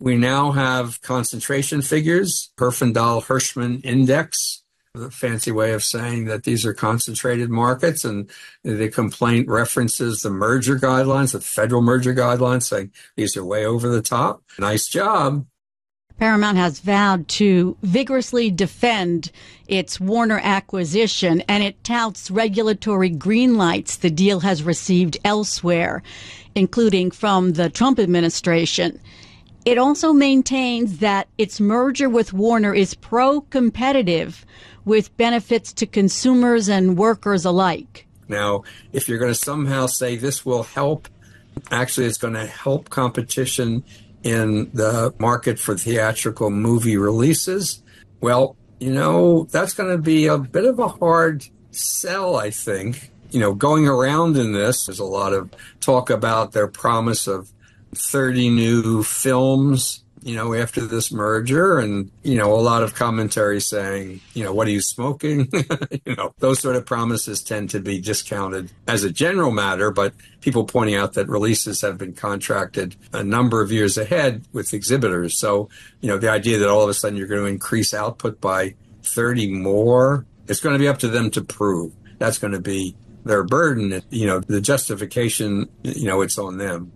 We now have concentration figures, Herfindahl-Hirschman Index, a fancy way of saying that these are concentrated markets, and the complaint references the merger guidelines, the federal merger guidelines, saying these are way over the top. Nice job. Paramount has vowed to vigorously defend its Warner acquisition, and it touts regulatory green lights the deal has received elsewhere, including from the Trump administration. It also maintains that its merger with Warner is pro-competitive, with benefits to consumers and workers alike. Now, if you're going to somehow say this will help, actually it's going to help competition in the market for theatrical movie releases, well, that's going to be a bit of a hard sell, I think. Going around in this, there's a lot of talk about their promise of 30 new films, after this merger, and, a lot of commentary saying, what are you smoking? Those sort of promises tend to be discounted as a general matter, but people pointing out that releases have been contracted a number of years ahead with exhibitors. So, the idea that all of a sudden you're going to increase output by 30 more, it's going to be up to them to prove. That's going to be their burden. The justification, it's on them.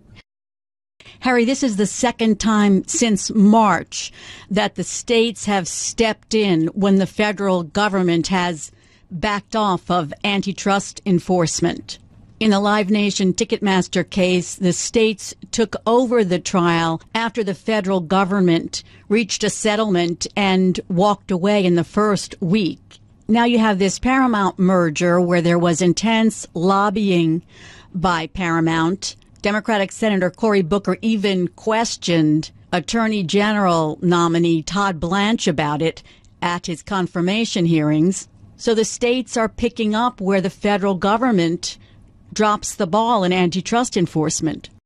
Harry, this is the second time since March that the states have stepped in when the federal government has backed off of antitrust enforcement. In the Live Nation Ticketmaster case, the states took over the trial after the federal government reached a settlement and walked away in the first week. Now you have this Paramount merger where there was intense lobbying by Paramount. Democratic Senator Cory Booker even questioned Attorney General nominee Todd Blanche about it at his confirmation hearings. So the states are picking up where the federal government drops the ball in antitrust enforcement.